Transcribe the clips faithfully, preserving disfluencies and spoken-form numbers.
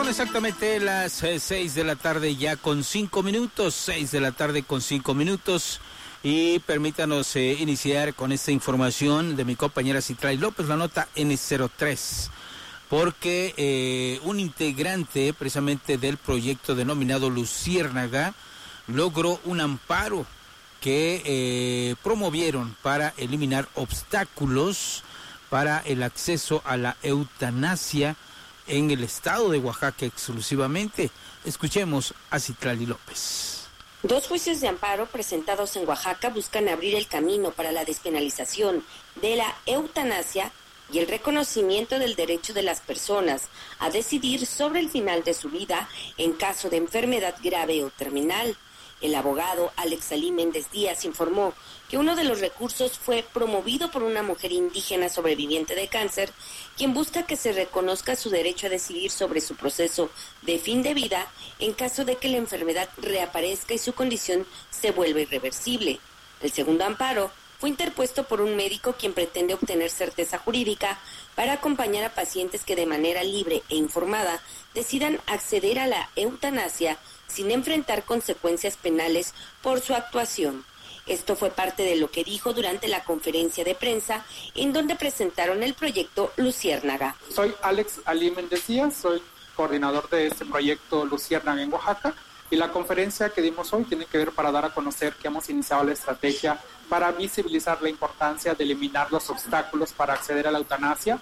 Son exactamente las eh, seis de la tarde ya con cinco minutos, seis de la tarde con cinco minutos. Y permítanos eh, iniciar con esta información de mi compañera Citlali López, la nota ene cero tres. Porque eh, un integrante precisamente del proyecto denominado Luciérnaga logró un amparo que eh, promovieron para eliminar obstáculos para el acceso a la eutanasia en el estado de Oaxaca exclusivamente. Escuchemos a Citlali López. Dos juicios de amparo presentados en Oaxaca buscan abrir el camino para la despenalización de la eutanasia y el reconocimiento del derecho de las personas a decidir sobre el final de su vida en caso de enfermedad grave o terminal. El abogado Alex Alí Méndez Díaz informó que uno de los recursos fue promovido por una mujer indígena sobreviviente de cáncer, quien busca que se reconozca su derecho a decidir sobre su proceso de fin de vida en caso de que la enfermedad reaparezca y su condición se vuelva irreversible. El segundo amparo fue interpuesto por un médico quien pretende obtener certeza jurídica para acompañar a pacientes que de manera libre e informada decidan acceder a la eutanasia sin enfrentar consecuencias penales por su actuación. Esto fue parte de lo que dijo durante la conferencia de prensa en donde presentaron el proyecto Luciérnaga. Soy Alex Alí Méndez Díaz, soy coordinador de este proyecto Luciérnaga en Oaxaca, y la conferencia que dimos hoy tiene que ver para dar a conocer que hemos iniciado la estrategia para visibilizar la importancia de eliminar los obstáculos para acceder a la eutanasia.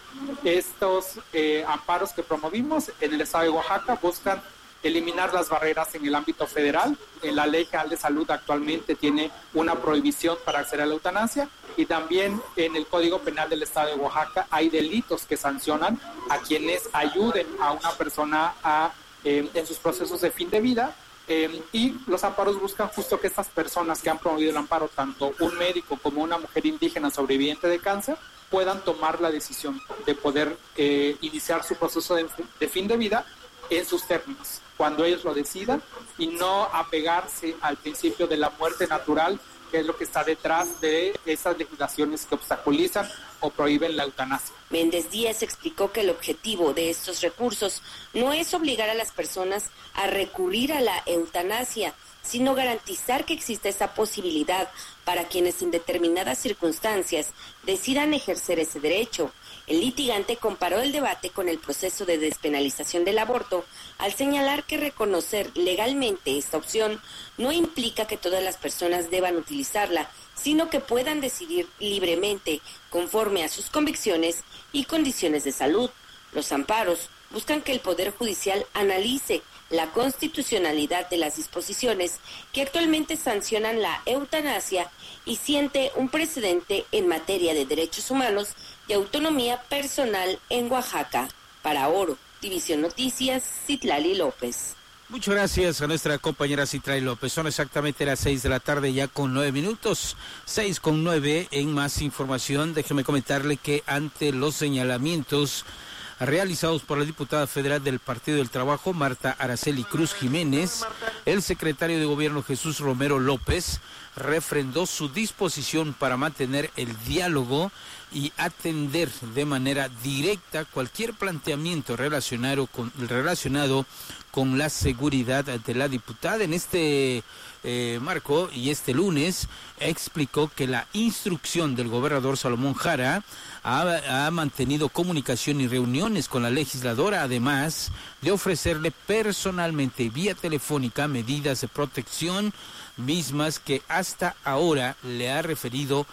Estos eh, amparos que promovimos en el estado de Oaxaca buscan eliminar las barreras en el ámbito federal. La Ley General de Salud actualmente tiene una prohibición para acceder a la eutanasia, y también en el Código Penal del Estado de Oaxaca hay delitos que sancionan a quienes ayuden a una persona a, eh, en sus procesos de fin de vida. Eh, y los amparos buscan justo que estas personas que han promovido el amparo, tanto un médico como una mujer indígena sobreviviente de cáncer, puedan tomar la decisión de poder eh, iniciar su proceso de, de fin de vida en sus términos, cuando ellos lo decidan, y no apegarse al principio de la muerte natural, que es lo que está detrás de esas legislaciones que obstaculizan o prohíben la eutanasia. Méndez Díaz explicó que el objetivo de estos recursos no es obligar a las personas a recurrir a la eutanasia, sino garantizar que exista esa posibilidad para quienes en determinadas circunstancias decidan ejercer ese derecho. El litigante comparó el debate con el proceso de despenalización del aborto al señalar que reconocer legalmente esta opción no implica que todas las personas deban utilizarla, sino que puedan decidir libremente conforme a sus convicciones y condiciones de salud. Los amparos buscan que el Poder Judicial analice la constitucionalidad de las disposiciones que actualmente sancionan la eutanasia y siente un precedente en materia de derechos humanos y autonomía personal en Oaxaca. Para Oro, División Noticias, Citlali López. Muchas gracias a nuestra compañera Citlali López. Son exactamente las seis de la tarde ya con nueve minutos. Seis con nueve. En más información, déjeme comentarle que ante los señalamientos realizados por la diputada federal del Partido del Trabajo, Marta Araceli Cruz Jiménez, el secretario de Gobierno Jesús Romero López refrendó su disposición para mantener el diálogo y atender de manera directa cualquier planteamiento relacionado con, relacionado con la seguridad de la diputada. En este eh, marco y este lunes explicó que la instrucción del gobernador Salomón Jara ha, ha mantenido comunicación y reuniones con la legisladora, además de ofrecerle personalmente vía telefónica medidas de protección, mismas que hasta ahora le ha referido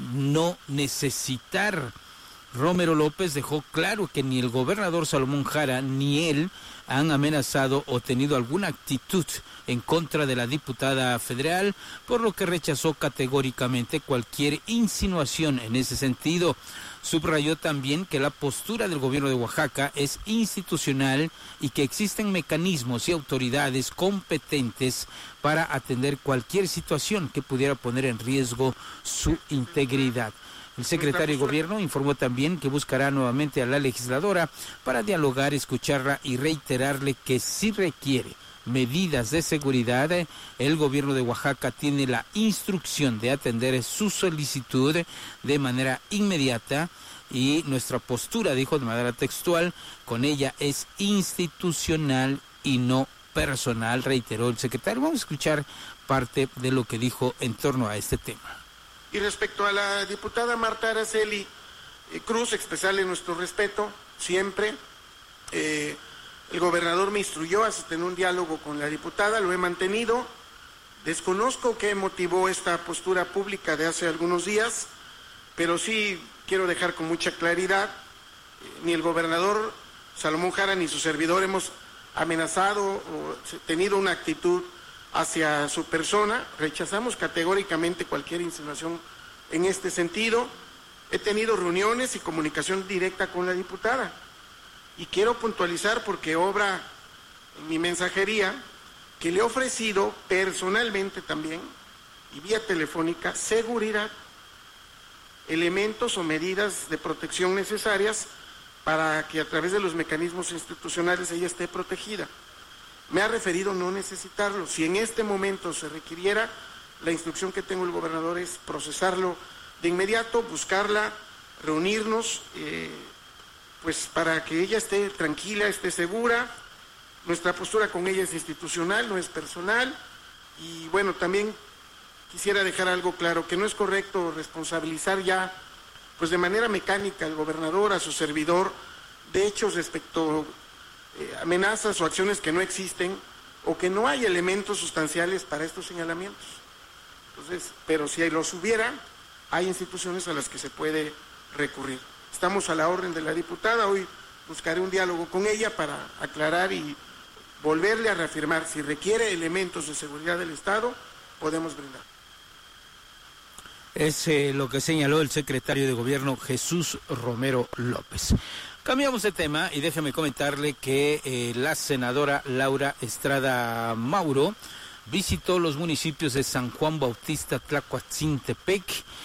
no necesitar. Romero López dejó claro que ni el gobernador Salomón Jara ni él han amenazado o tenido alguna actitud en contra de la diputada federal, por lo que rechazó categóricamente cualquier insinuación en ese sentido. Subrayó también que la postura del gobierno de Oaxaca es institucional y que existen mecanismos y autoridades competentes para atender cualquier situación que pudiera poner en riesgo su integridad. El secretario de Gobierno informó también que buscará nuevamente a la legisladora para dialogar, escucharla y reiterarle que si requiere medidas de seguridad, el gobierno de Oaxaca tiene la instrucción de atender su solicitud de manera inmediata y nuestra postura, dijo de manera textual, con ella es institucional y no personal, reiteró el secretario. Vamos a escuchar parte de lo que dijo en torno a este tema. Y respecto a la diputada Marta Araceli eh, Cruz, expresarle nuestro respeto siempre. Eh, el gobernador me instruyó a tener un diálogo con la diputada, lo he mantenido. Desconozco qué motivó esta postura pública de hace algunos días, pero sí quiero dejar con mucha claridad, eh, ni el gobernador Salomón Jara ni su servidor hemos amenazado o tenido una actitud hacia su persona. Rechazamos categóricamente cualquier insinuación en este sentido. He tenido reuniones y comunicación directa con la diputada y quiero puntualizar, porque obra en mi mensajería, que le he ofrecido personalmente también y vía telefónica seguridad, elementos o medidas de protección necesarias para que a través de los mecanismos institucionales ella esté protegida. Me ha referido no necesitarlo. Si en este momento se requiriera, la instrucción que tengo el gobernador es procesarlo de inmediato, buscarla, reunirnos, eh, pues para que ella esté tranquila, esté segura. Nuestra postura con ella es institucional, no es personal. Y bueno, también quisiera dejar algo claro, que no es correcto responsabilizar ya, pues de manera mecánica, al gobernador, a su servidor, de hechos respecto Eh, amenazas o acciones que no existen o que no hay elementos sustanciales para estos señalamientos. Entonces, pero si los hubiera, hay instituciones a las que se puede recurrir. Estamos a la orden de la diputada, hoy buscaré un diálogo con ella para aclarar y volverle a reafirmar, si requiere elementos de seguridad del Estado, podemos brindar. Es eh, lo que señaló el secretario de Gobierno Jesús Romero López. Cambiamos de tema y déjeme comentarle que eh, la senadora Laura Estrada Mauro visitó los municipios de San Juan Bautista Tlacuatzintepec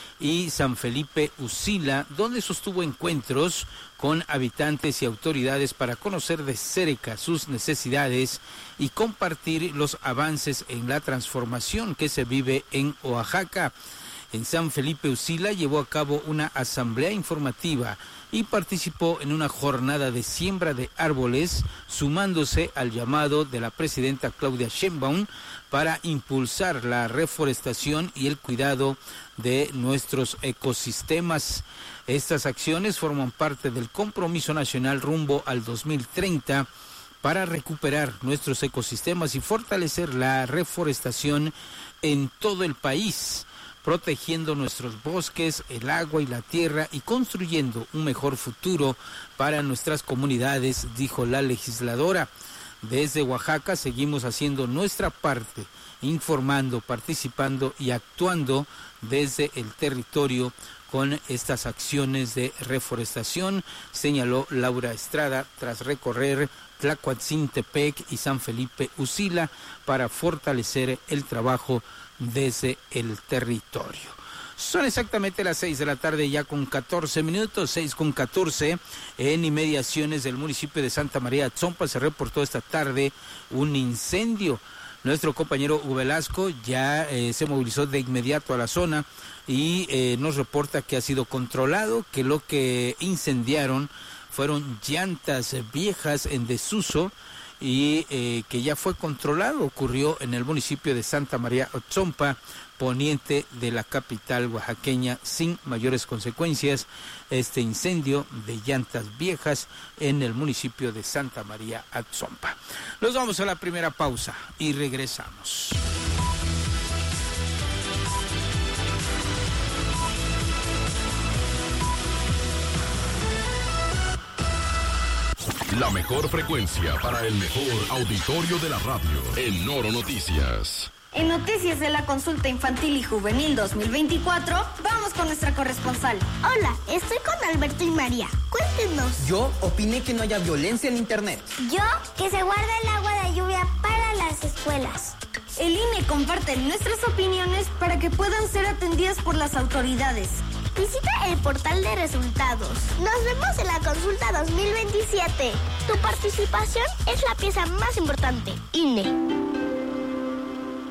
y San Felipe Usila, donde sostuvo encuentros con habitantes y autoridades para conocer de cerca sus necesidades y compartir los avances en la transformación que se vive en Oaxaca. En San Felipe Usila llevó a cabo una asamblea informativa y participó en una jornada de siembra de árboles, sumándose al llamado de la presidenta Claudia Sheinbaum para impulsar la reforestación y el cuidado de nuestros ecosistemas. Estas acciones forman parte del compromiso nacional rumbo al dos mil treinta para recuperar nuestros ecosistemas y fortalecer la reforestación en todo el país, protegiendo nuestros bosques, el agua y la tierra y construyendo un mejor futuro para nuestras comunidades, dijo la legisladora. Desde Oaxaca seguimos haciendo nuestra parte, informando, participando y actuando desde el territorio con estas acciones de reforestación, señaló Laura Estrada tras recorrer Tlacuatzintepec y San Felipe Usila para fortalecer el trabajo desde el territorio. Son exactamente las seis de la tarde ya con catorce minutos, seis con catorce, en inmediaciones del municipio de Santa María Atzompa se reportó esta tarde un incendio. Nuestro compañero Hugo Velasco ya eh, se movilizó de inmediato a la zona y eh, nos reporta que ha sido controlado, que lo que incendiaron fueron llantas viejas en desuso y eh, que ya fue controlado. Ocurrió en el municipio de Santa María Atzompa, poniente de la capital oaxaqueña, sin mayores consecuencias. Este incendio de llantas viejas en el municipio de Santa María Atzompa. Nos vamos a la primera pausa y regresamos. La mejor frecuencia para el mejor auditorio de la radio. En Noro Noticias. En Noticias de la Consulta Infantil y Juvenil dos mil veinticuatro, vamos con nuestra corresponsal. Hola, estoy con Alberto y María. Cuéntenos. Yo opiné que no haya violencia en Internet. Yo, que se guarde el agua de lluvia para las escuelas. El I N E comparte nuestras opiniones para que puedan ser atendidas por las autoridades. Visita el portal de resultados. Nos vemos en la consulta dos mil veintisiete. Tu participación es la pieza más importante. I N E.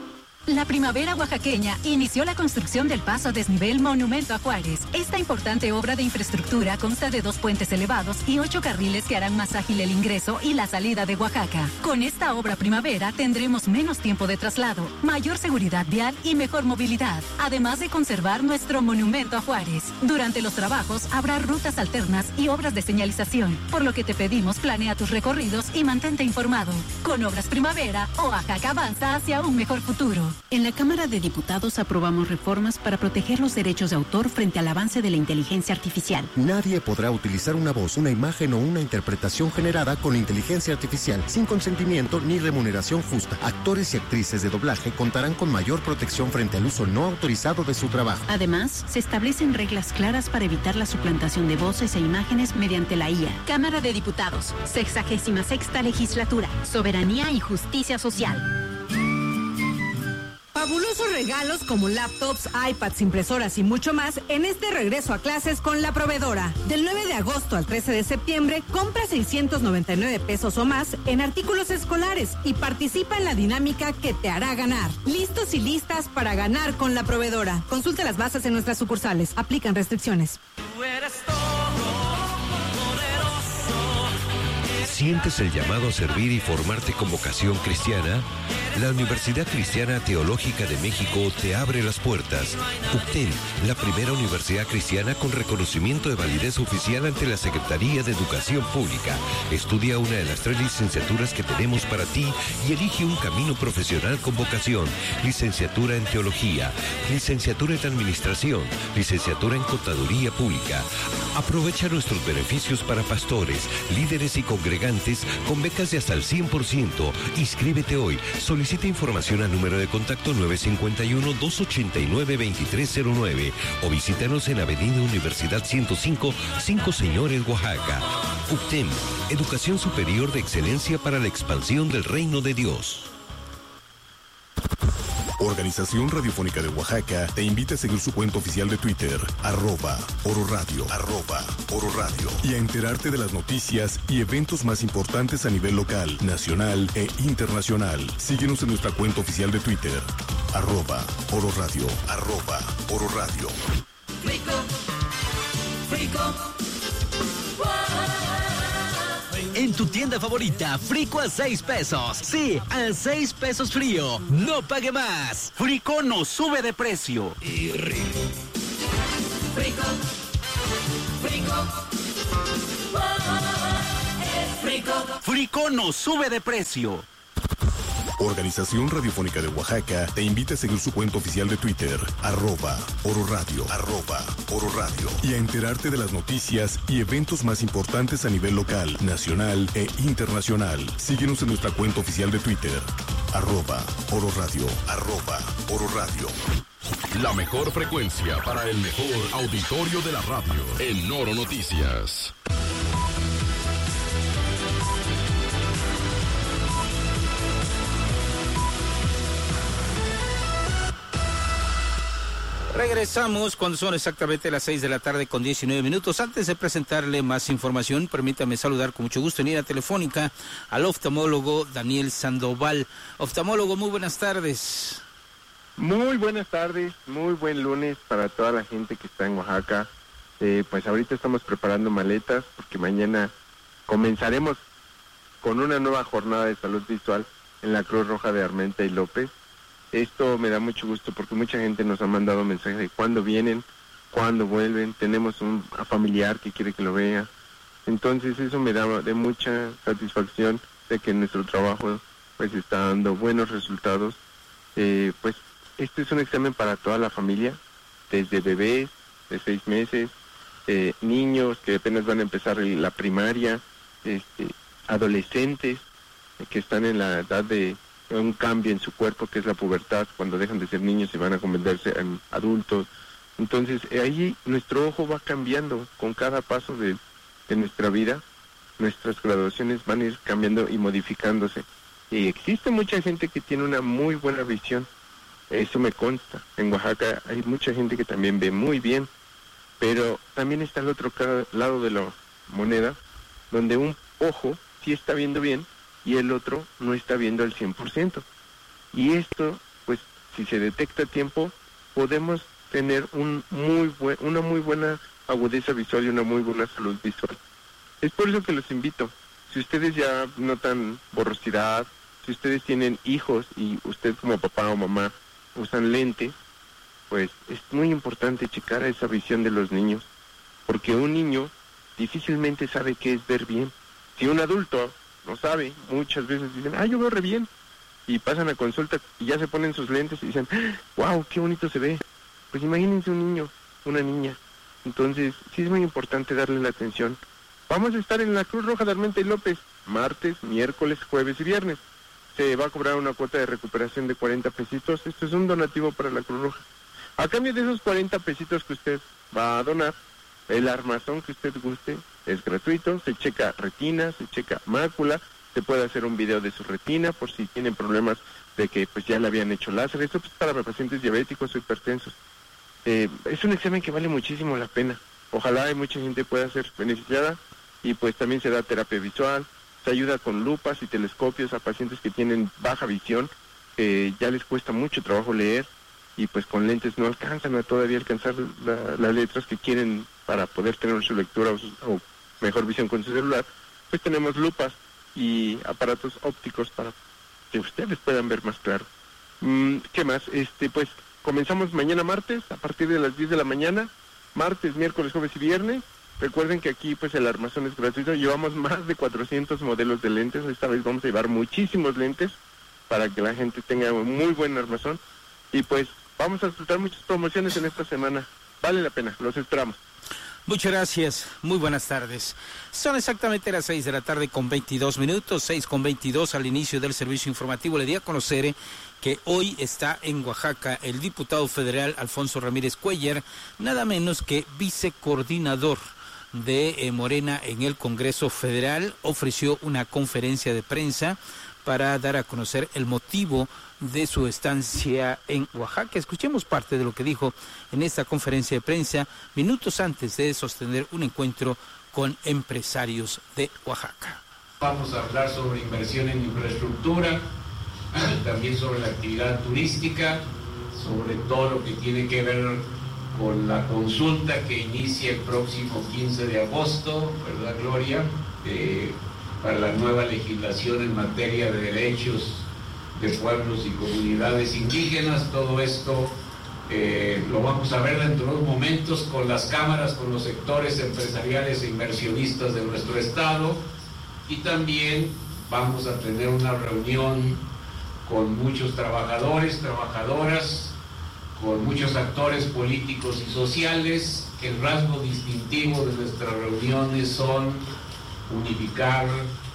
La primavera oaxaqueña inició la construcción del paso a desnivel Monumento a Juárez. Esta importante obra de infraestructura consta de dos puentes elevados y ocho carriles que harán más ágil el ingreso y la salida de Oaxaca. Con esta obra primavera tendremos menos tiempo de traslado, mayor seguridad vial y mejor movilidad, además de conservar nuestro Monumento a Juárez. Durante los trabajos habrá rutas alternas y obras de señalización, por lo que te pedimos planea tus recorridos y mantente informado. Con Obras Primavera, Oaxaca avanza hacia un mejor futuro. En la Cámara de Diputados aprobamos reformas para proteger los derechos de autor frente al avance de la inteligencia artificial. Nadie podrá utilizar una voz, una imagen o una interpretación generada con inteligencia artificial sin consentimiento ni remuneración justa. Actores y actrices de doblaje contarán con mayor protección frente al uso no autorizado de su trabajo. Además, se establecen reglas claras para evitar la suplantación de voces e imágenes mediante la I A. Cámara de Diputados, sexagésima sexta legislatura, soberanía y justicia social. Fabulosos regalos como laptops, iPads, impresoras y mucho más en este regreso a clases con La Proveedora. Del nueve de agosto al trece de septiembre, compra seiscientos noventa y nueve pesos o más en artículos escolares y participa en la dinámica que te hará ganar. Listos y listas para ganar con La Proveedora. Consulta las bases en nuestras sucursales. Aplican restricciones. Tú eres ¿Sientes el llamado a servir y formarte con vocación cristiana? La Universidad Cristiana Teológica de México te abre las puertas. U C T E M, la primera universidad cristiana con reconocimiento de validez oficial ante la Secretaría de Educación Pública. Estudia una de las tres licenciaturas que tenemos para ti y elige un camino profesional con vocación. Licenciatura en Teología, licenciatura en Administración, licenciatura en Contaduría Pública. Aprovecha nuestros beneficios para pastores, líderes y congregantes con becas de hasta el cien por ciento. Inscríbete hoy. Solicita información al número de contacto nueve cinco uno, dos ocho nueve, dos tres cero nueve o visítanos en Avenida Universidad ciento cinco, Cinco Señores, Oaxaca. U C T E M, Educación Superior de Excelencia para la Expansión del Reino de Dios. Organización Radiofónica de Oaxaca te invita a seguir su cuenta oficial de Twitter, arroba Oro Radio, arroba Oro Radio, y a enterarte de las noticias y eventos más importantes a nivel local, nacional e internacional. Síguenos en nuestra cuenta oficial de Twitter, arroba Oro Radio, arroba Oro Radio. Frico, frico. En tu tienda favorita, Frico a seis pesos. Sí, a seis pesos frío. No pague más. Frico no sube de precio. Y rico. Frico, frico. Frico. Frico no sube de precio. Organización Radiofónica de Oaxaca te invita a seguir su cuenta oficial de Twitter, arroba Oro Radio, arroba Oro Radio, y a enterarte de las noticias y eventos más importantes a nivel local, nacional e internacional. Síguenos en nuestra cuenta oficial de Twitter, arroba Oro Radio, arroba Oro Radio. La mejor frecuencia para el mejor auditorio de la radio en Noro Noticias. Regresamos cuando son exactamente las seis de la tarde con diecinueve minutos. Antes de presentarle más información, permítame saludar con mucho gusto en línea telefónica al oftalmólogo Daniel Sandoval. Oftalmólogo, muy buenas tardes. Muy buenas tardes, muy buen lunes para toda la gente que está en Oaxaca. Eh, pues ahorita estamos preparando maletas porque mañana comenzaremos con una nueva jornada de salud visual en la Cruz Roja de Armenta y López. Esto me da mucho gusto porque mucha gente nos ha mandado mensajes de cuándo vienen, cuándo vuelven, tenemos un familiar que quiere que lo vea. Entonces eso me da de mucha satisfacción de que nuestro trabajo pues está dando buenos resultados. Eh, pues este es un examen para toda la familia, desde bebés de seis meses, eh, niños que apenas van a empezar la primaria, este, adolescentes que están en la edad de un cambio en su cuerpo que es la pubertad, cuando dejan de ser niños y van a convertirse en adultos. Entonces ahí nuestro ojo va cambiando con cada paso de, de nuestra vida. Nuestras graduaciones van a ir cambiando y modificándose, y existe mucha gente que tiene una muy buena visión, eso me consta. En Oaxaca hay mucha gente que también ve muy bien, pero también está el otro lado de la moneda, donde un ojo sí está viendo bien y el otro no está viendo al cien por ciento. Y esto, pues, si se detecta a tiempo, podemos tener un muy buen, una muy buena agudeza visual y una muy buena salud visual. Es por eso que los invito. Si ustedes ya notan borrosidad, si ustedes tienen hijos y usted como papá o mamá usan lentes, pues es muy importante checar esa visión de los niños, porque un niño difícilmente sabe qué es ver bien. Si un adulto no sabe, muchas veces dicen, ah, yo veo re bien, y pasan a consulta y ya se ponen sus lentes y dicen, wow, qué bonito se ve. Pues imagínense un niño, una niña. Entonces, sí es muy importante darle la atención. Vamos a estar en la Cruz Roja de Armenta y López, martes, miércoles, jueves y viernes. Se va a cobrar una cuota de recuperación de cuarenta pesitos. Esto es un donativo para la Cruz Roja. A cambio de esos cuarenta pesitos que usted va a donar, el armazón que usted guste es gratuito. Se checa retina, se checa mácula, se puede hacer un video de su retina por si tienen problemas de que pues ya le habían hecho láser. Esto es para pacientes diabéticos o hipertensos. Eh, es un examen que vale muchísimo la pena. Ojalá hay mucha gente pueda ser beneficiada, y pues también se da terapia visual, se ayuda con lupas y telescopios a pacientes que tienen baja visión, que ya les cuesta mucho trabajo leer y pues con lentes no alcanzan a todavía alcanzar la, las letras que quieren para poder tener su lectura o, su, o mejor visión con su celular. Pues tenemos lupas y aparatos ópticos para que ustedes puedan ver más claro. Mm, ¿Qué más? Este, pues comenzamos mañana martes a partir de las diez de la mañana, martes, miércoles, jueves y viernes. Recuerden que aquí pues el armazón es gratuito, llevamos más de cuatrocientos modelos de lentes, esta vez vamos a llevar muchísimos lentes para que la gente tenga un muy buen armazón, y pues vamos a disfrutar muchas promociones en esta semana, vale la pena, los esperamos. Muchas gracias, muy buenas tardes. Son exactamente las seis de la tarde con veintidós minutos, seis con veintidós al inicio del servicio informativo. Le di a conocer eh, que hoy está en Oaxaca el diputado federal Alfonso Ramírez Cuellar, nada menos que vicecoordinador de eh, Morena en el Congreso Federal. Ofreció una conferencia de prensa para dar a conocer el motivo de su estancia en Oaxaca. Escuchemos parte de lo que dijo en esta conferencia de prensa minutos antes de sostener un encuentro con empresarios de Oaxaca. Vamos a hablar sobre inversión en infraestructura, también sobre la actividad turística, sobre todo lo que tiene que ver con la consulta que inicia el próximo quince de agosto, ¿verdad, Gloria? Eh, para la nueva legislación en materia de derechos de pueblos y comunidades indígenas. Todo esto eh, lo vamos a ver dentro de unos momentos con las cámaras, con los sectores empresariales e inversionistas de nuestro estado, y también vamos a tener una reunión con muchos trabajadores, trabajadoras, con muchos actores políticos y sociales. El rasgo distintivo de nuestras reuniones son unificar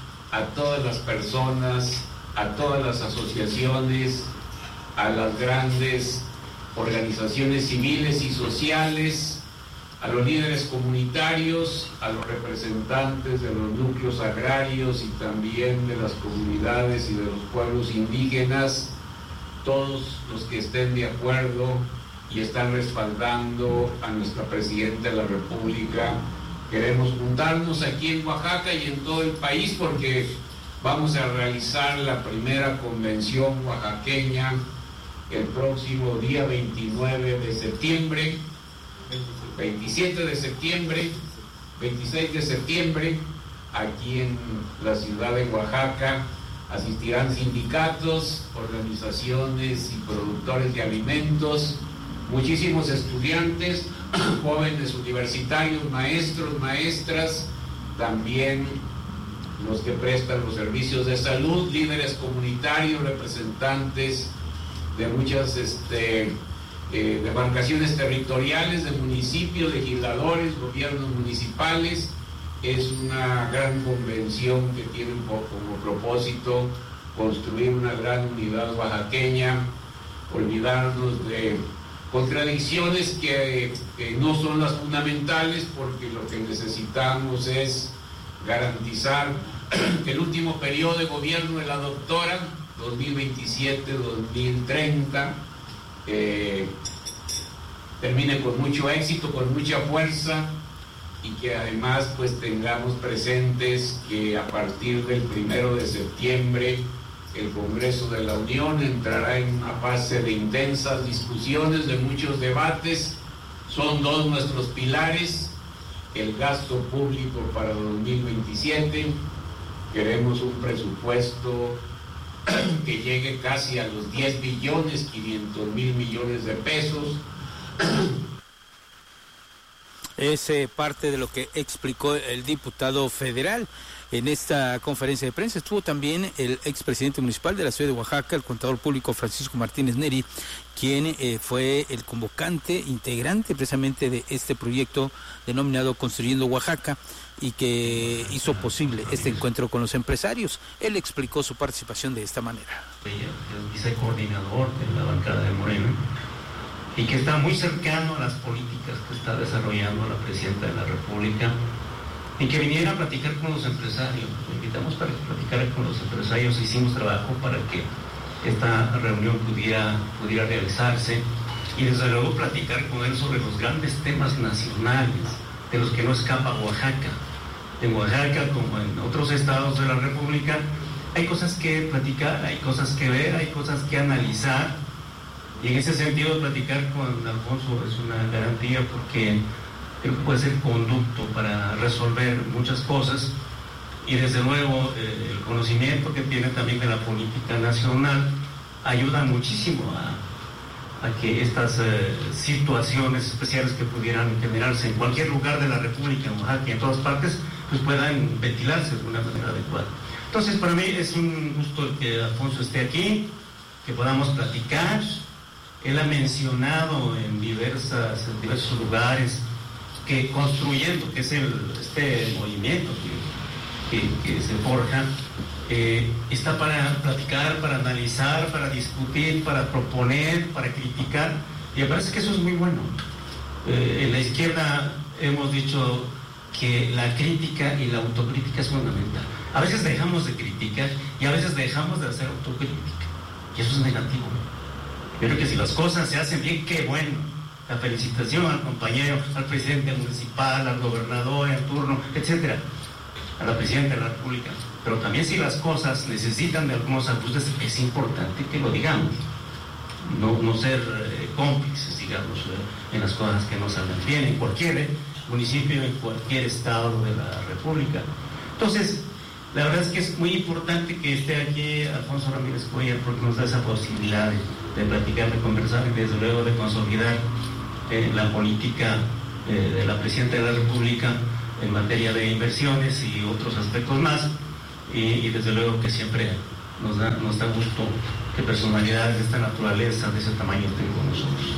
a todas las personas, a todas las asociaciones, a las grandes organizaciones civiles y sociales, a los líderes comunitarios, a los representantes de los núcleos agrarios y también de las comunidades y de los pueblos indígenas, todos los que estén de acuerdo y están respaldando a nuestra Presidenta de la República. Queremos juntarnos aquí en Oaxaca y en todo el país porque vamos a realizar la primera convención oaxaqueña el próximo día veintinueve de septiembre, veintisiete de septiembre, veintiséis de septiembre, aquí en la ciudad de Oaxaca. Asistirán sindicatos, organizaciones y productores de alimentos, muchísimos estudiantes, jóvenes universitarios, maestros, maestras, también los que prestan los servicios de salud, líderes comunitarios, representantes de muchas este, eh, demarcaciones territoriales, de municipios, legisladores, gobiernos municipales. Es una gran convención que tiene como propósito construir una gran unidad oaxaqueña, olvidarnos de contradicciones que, que no son las fundamentales, porque lo que necesitamos es garantizar que el último periodo de gobierno de la doctora, dos mil veintisiete a dos mil treinta, eh, termine con mucho éxito, con mucha fuerza, y que además pues tengamos presentes que a partir del primero de septiembre el Congreso de la Unión entrará en una fase de intensas discusiones, de muchos debates. Son dos nuestros pilares: el gasto público para dos mil veintisiete. Queremos un presupuesto que llegue casi a los diez billones, quinientos mil millones de pesos. Es eh, parte de lo que explicó el diputado federal. En esta conferencia de prensa estuvo también el expresidente municipal de la ciudad de Oaxaca, el contador público Francisco Martínez Neri, quien eh, fue el convocante, integrante precisamente de este proyecto denominado Construyendo Oaxaca, y que hizo posible este encuentro con los empresarios. Él explicó su participación de esta manera. El vicecoordinador de la bancada de Morena, y que está muy cercano a las políticas que está desarrollando la presidenta de la República, y que viniera a platicar con los empresarios. Lo invitamos para que platicara con los empresarios. Hicimos trabajo para que esta reunión pudiera, pudiera realizarse, y desde luego platicar con él sobre los grandes temas nacionales de los que no escapa Oaxaca. En Oaxaca, como en otros estados de la República, hay cosas que platicar, hay cosas que ver, hay cosas que analizar, y en ese sentido platicar con Alfonso es una garantía, porque creo que puede ser conducto para resolver muchas cosas, y desde luego eh, el conocimiento que tiene también de la política nacional ayuda muchísimo a, a que estas eh, situaciones especiales que pudieran generarse en cualquier lugar de la República, en Oaxaca y en todas partes, pues puedan ventilarse de una manera adecuada. Entonces, para mí es un gusto que Alfonso esté aquí, que podamos platicar. Él ha mencionado en, diversas, en diversos lugares que construyendo, que es el, este movimiento que, que, que se forja, eh, está para platicar, para analizar, para discutir, para proponer, para criticar, y me parece que eso es muy bueno. Eh, en la izquierda hemos dicho que la crítica y la autocrítica es fundamental. A veces dejamos de criticar y a veces dejamos de hacer autocrítica, y eso es negativo. Pero que si las cosas se hacen bien, qué bueno. La felicitación al compañero, al presidente municipal, al gobernador en turno, etcétera, a la presidenta de la República. Pero también si las cosas necesitan de algunos ajustes, es importante que lo digamos. No, no ser eh, cómplices, digamos, eh, en las cosas que no salen bien en cualquier eh, municipio, en cualquier estado de la República. Entonces, la verdad es que es muy importante que esté aquí Alfonso Ramírez Cuellar, porque nos da esa posibilidad de, de platicar, de conversar y desde luego de consolidar eh, la política eh, de la presidenta de la República en materia de inversiones y otros aspectos más, y, y desde luego que siempre nos da, nos da gusto que personalidades de esta naturaleza, de ese tamaño, estén con nosotros.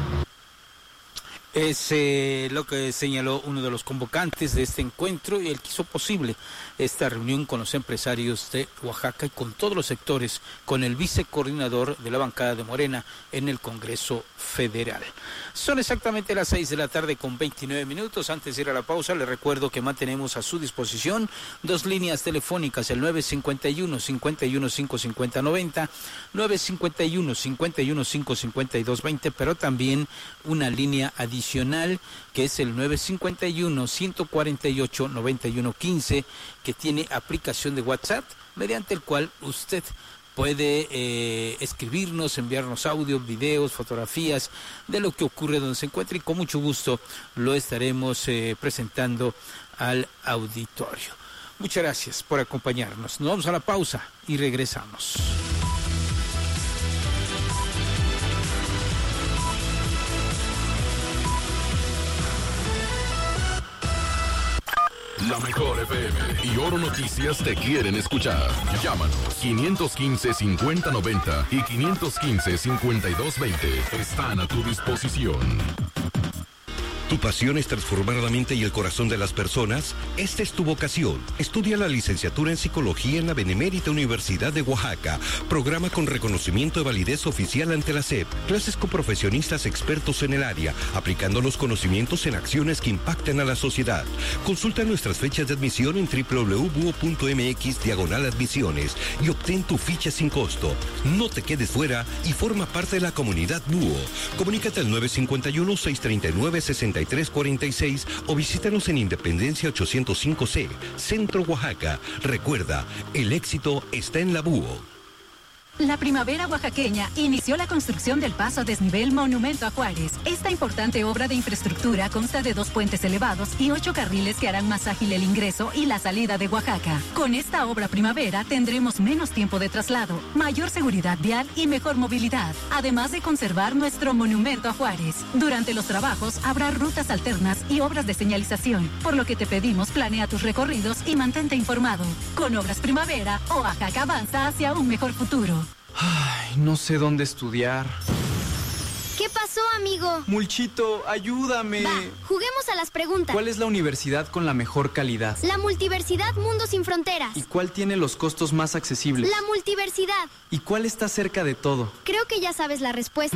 Es eh, lo que señaló uno de los convocantes de este encuentro, y él quiso posible esta reunión con los empresarios de Oaxaca y con todos los sectores, con el vicecoordinador de la bancada de Morena en el Congreso Federal. Son exactamente las seis de la tarde con veintinueve minutos. Antes de ir a la pausa, les recuerdo que mantenemos a su disposición dos líneas telefónicas, el nueve cincuenta y uno, cincuenta y uno, cinco cincuenta, noventa, nueve cincuenta y uno, cincuenta y uno, cinco cincuenta y dos, veinte, pero también una línea adicional que es el nueve cincuenta y uno, ciento cuarenta y ocho, noventa y uno, quince, que tiene aplicación de WhatsApp, mediante el cual usted puede eh, escribirnos, enviarnos audios, videos, fotografías de lo que ocurre donde se encuentre, y con mucho gusto lo estaremos eh, presentando al auditorio. Muchas gracias por acompañarnos. Nos vamos a la pausa y regresamos. La Mejor F M y Oro Noticias te quieren escuchar. Llámanos quinientos quince, cincuenta noventa y quinientos quince, cincuenta y dos veinte. Están a tu disposición. ¿Tu pasión es transformar la mente y el corazón de las personas? Esta es tu vocación. Estudia la licenciatura en Psicología en la Benemérita Universidad de Oaxaca. Programa con reconocimiento de validez oficial ante la S E P. Clases con profesionistas expertos en el área, aplicando los conocimientos en acciones que impactan a la sociedad. Consulta nuestras fechas de admisión en doble u doble u doble u punto búho punto eme equis diagonal admisiones y obtén tu ficha sin costo. No te quedes fuera y forma parte de la comunidad Búho. Comunícate al nueve cincuenta y uno, seiscientos treinta y nueve, sesenta y tres cuarenta y seis o visítanos en Independencia ochocientos cinco C, Centro Oaxaca. Recuerda, el éxito está en la Búho. La primavera oaxaqueña inició la construcción del paso a desnivel Monumento a Juárez. Esta importante obra de infraestructura consta de dos puentes elevados y ocho carriles que harán más ágil el ingreso y la salida de Oaxaca. Con esta obra primavera tendremos menos tiempo de traslado, mayor seguridad vial y mejor movilidad, además de conservar nuestro Monumento a Juárez. Durante los trabajos habrá rutas alternas y obras de señalización, por lo que te pedimos planea tus recorridos y mantente informado. Con Obras Primavera, Oaxaca avanza hacia un mejor futuro. Ay, no sé dónde estudiar. ¿Qué pasó, amigo? Mulchito, ayúdame. Va, juguemos a las preguntas. ¿Cuál es la universidad con la mejor calidad? La Multiversidad Mundo Sin Fronteras. ¿Y cuál tiene los costos más accesibles? La Multiversidad. ¿Y cuál está cerca de todo? Creo que ya sabes la respuesta.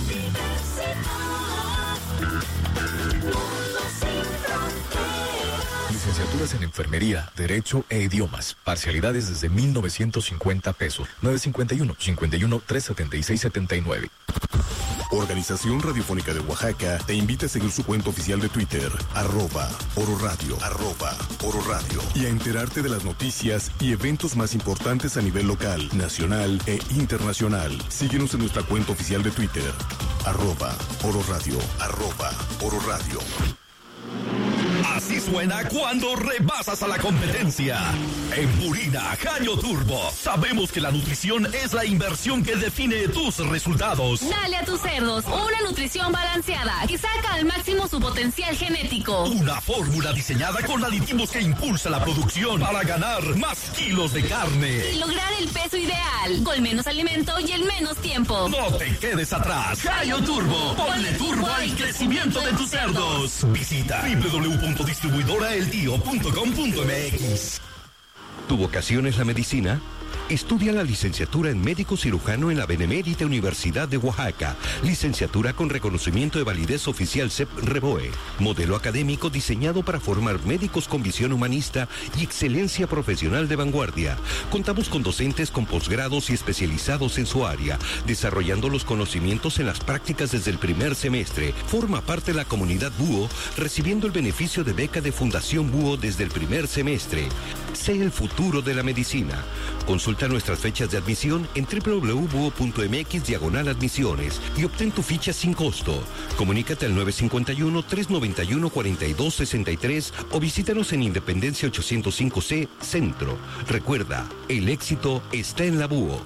Licenciaturas en Enfermería, Derecho e Idiomas. Parcialidades desde mil novecientos cincuenta pesos. nueve cinco uno, cincuenta y uno, trescientos setenta y seis setenta y nueve. Organización Radiofónica de Oaxaca te invita a seguir su cuenta oficial de Twitter, arroba Oro Radio, arroba Oro Radio, y a enterarte de las noticias y eventos más importantes a nivel local, nacional e internacional. Síguenos en nuestra cuenta oficial de Twitter, arroba Oro Radio, arroba Oro Radio. Así suena cuando rebasas a la competencia. En Purina Gallo Turbo sabemos que la nutrición es la inversión que define tus resultados. Dale a tus cerdos una nutrición balanceada que saca al máximo su potencial genético. Una fórmula diseñada con aditivos que impulsa la producción para ganar más kilos de carne y lograr el peso ideal con menos alimento y en menos tiempo. No te quedes atrás. Gallo Turbo, ponle turbo al crecimiento de tus cerdos. Visita w w w punto distribuidora el tío punto com punto m x. ¿Tu vocación es la medicina? Estudia la licenciatura en médico cirujano en la Benemérita Universidad de Oaxaca. Licenciatura con reconocimiento de validez oficial C E P Reboe. Modelo académico diseñado para formar médicos con visión humanista y excelencia profesional de vanguardia. Contamos con docentes con posgrados y especializados en su área, desarrollando los conocimientos en las prácticas desde el primer semestre. Forma parte de la comunidad Búho, recibiendo el beneficio de beca de Fundación Búho desde el primer semestre. Sé el futuro de la medicina. Consulta nuestras fechas de admisión en w w w punto búho punto m x diagonal admisiones y obtén tu ficha sin costo. Comunícate al nueve cinco uno, tres nueve uno, cuatro dos seis tres o visítanos en Independencia ochocientos cinco C, Centro. Recuerda, el éxito está en la Búho.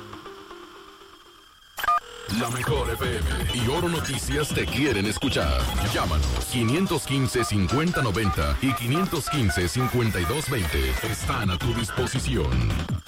La mejor F M y Oro Noticias te quieren escuchar. Llámanos quinientos quince, cincuenta noventa y quinientos quince, cincuenta y dos veinte. Están a tu disposición.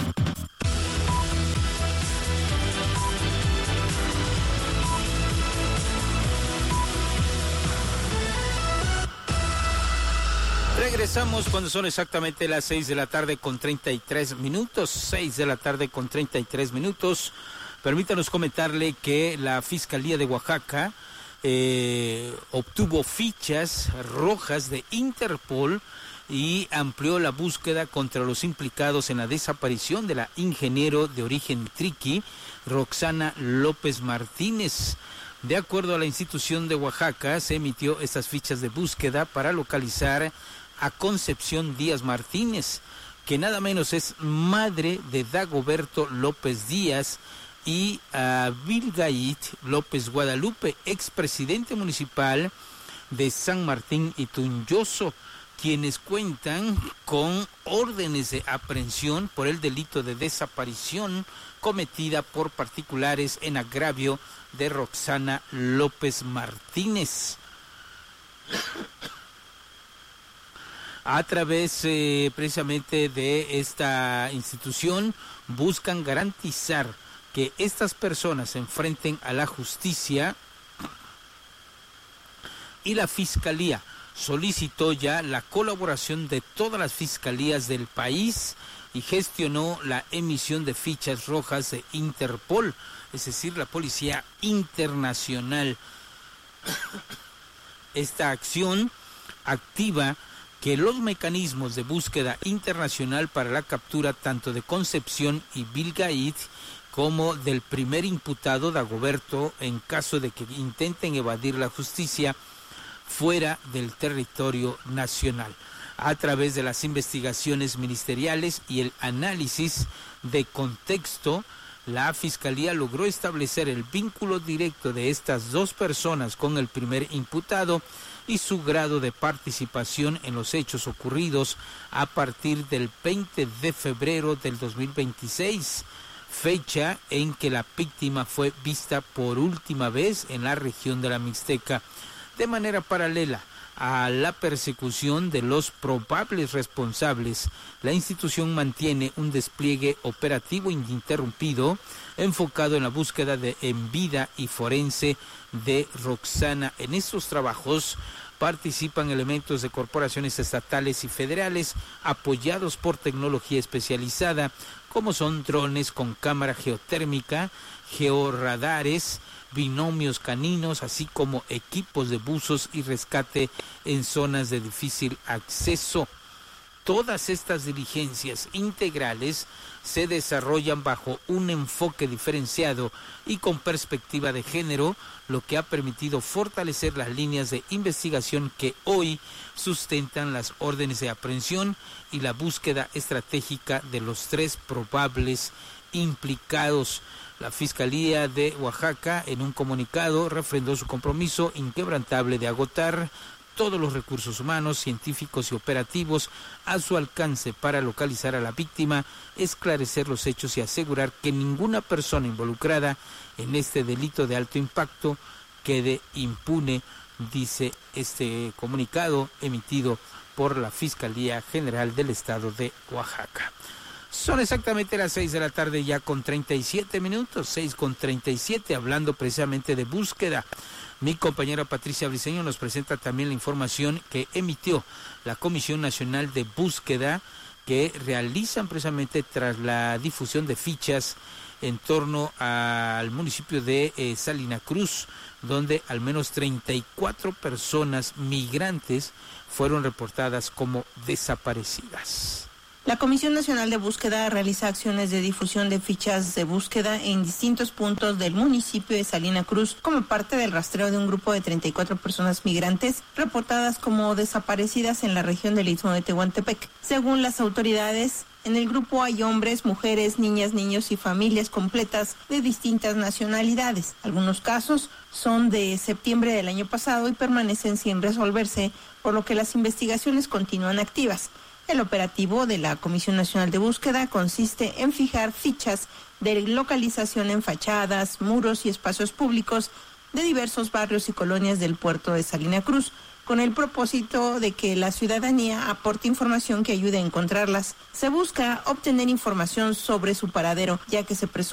Regresamos cuando son exactamente las seis de la tarde con treinta y tres minutos. seis de la tarde con treinta y tres minutos. Permítanos comentarle que la Fiscalía de Oaxaca eh, obtuvo fichas rojas de Interpol y amplió la búsqueda contra los implicados en la desaparición de la ingeniero de origen triqui, Roxana López Martínez. De acuerdo a la institución de Oaxaca, se emitió estas fichas de búsqueda para localizar a Concepción Díaz Martínez, que nada menos es madre de Dagoberto López Díaz, y a Vilgaíd López Guadalupe, expresidente municipal de San Martín y Tunyoso, quienes cuentan con órdenes de aprehensión por el delito de desaparición cometida por particulares en agravio de Roxana López Martínez. A través eh, precisamente de esta institución buscan garantizar que estas personas se enfrenten a la justicia, y la Fiscalía solicitó ya la colaboración de todas las fiscalías del país y gestionó la emisión de fichas rojas de Interpol, es decir, la Policía Internacional. Esta acción activa que los mecanismos de búsqueda internacional para la captura tanto de Concepción y Vilgaíd como del primer imputado Dagoberto, en caso de que intenten evadir la justicia fuera del territorio nacional, a través de las investigaciones ministeriales y el análisis de contexto, la Fiscalía logró establecer el vínculo directo de estas dos personas con el primer imputado y su grado de participación en los hechos ocurridos a partir del veinte de febrero del dos mil veintiséis, fecha en que la víctima fue vista por última vez en la región de la Mixteca. De manera paralela a la persecución de los probables responsables, la institución mantiene un despliegue operativo ininterrumpido enfocado en la búsqueda de en vida y forense de Roxana. En estos trabajos participan elementos de corporaciones estatales y federales apoyados por tecnología especializada, como son drones con cámara geotérmica, georradares, binomios caninos, así como equipos de buzos y rescate en zonas de difícil acceso. Todas estas diligencias integrales se desarrollan bajo un enfoque diferenciado y con perspectiva de género, lo que ha permitido fortalecer las líneas de investigación que hoy sustentan las órdenes de aprehensión y la búsqueda estratégica de los tres probables implicados. La Fiscalía de Oaxaca, en un comunicado, refrendó su compromiso inquebrantable de agotar todos los recursos humanos, científicos y operativos a su alcance para localizar a la víctima, esclarecer los hechos y asegurar que ninguna persona involucrada en este delito de alto impacto quede impune, dice este comunicado emitido por la Fiscalía General del Estado de Oaxaca. Son exactamente las seis de la tarde ya con treinta y siete minutos, seis con treinta y siete, hablando precisamente de búsqueda. Mi compañera Patricia Briceño nos presenta también la información que emitió la Comisión Nacional de Búsqueda, que realizan precisamente tras la difusión de fichas en torno al municipio de eh, Salina Cruz, donde al menos treinta y cuatro personas migrantes fueron reportadas como desaparecidas. La Comisión Nacional de Búsqueda realiza acciones de difusión de fichas de búsqueda en distintos puntos del municipio de Salina Cruz como parte del rastreo de un grupo de treinta y cuatro personas migrantes reportadas como desaparecidas en la región del Istmo de Tehuantepec. Según las autoridades, en el grupo hay hombres, mujeres, niñas, niños y familias completas de distintas nacionalidades. Algunos casos son de septiembre del año pasado y permanecen sin resolverse, por lo que las investigaciones continúan activas. El operativo de la Comisión Nacional de Búsqueda consiste en fijar fichas de localización en fachadas, muros y espacios públicos de diversos barrios y colonias del puerto de Salina Cruz, con el propósito de que la ciudadanía aporte información que ayude a encontrarlas. Se busca obtener información sobre su paradero, ya que se presume